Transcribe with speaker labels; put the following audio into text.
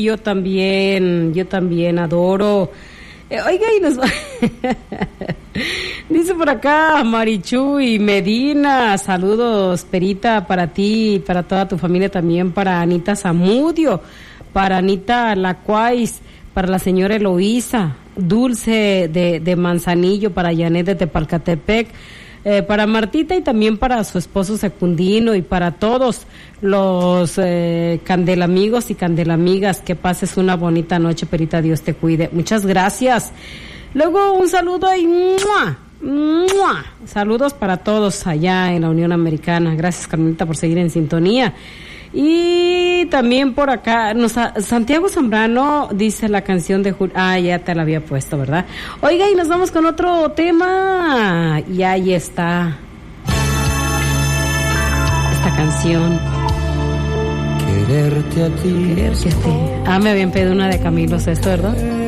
Speaker 1: yo también adoro. Oiga, y nos dice por acá Marichu y Medina, saludos, Perita, para ti y para toda tu familia, también para Anita Zamudio, para Anita Lacuais, para la señora Eloísa, Dulce de Manzanillo, para Janet de Tepalcatepec, para Martita y también para su esposo Secundino y para todos los candelamigos y candelamigas. Que pases una bonita noche, Perita, Dios te cuide. Muchas gracias. Luego un saludo y ¡mua! ¡Mua! Saludos para todos allá en la Unión Americana. Gracias, Carmelita, por seguir en sintonía. Y también por acá, Santiago Zambrano dice la canción de ya te la había puesto, ¿verdad? Oiga, y nos vamos con otro tema. Y ahí está esta canción.
Speaker 2: Quererte a ti.
Speaker 1: Me habían pedido una de Camilo Sesto, ¿verdad?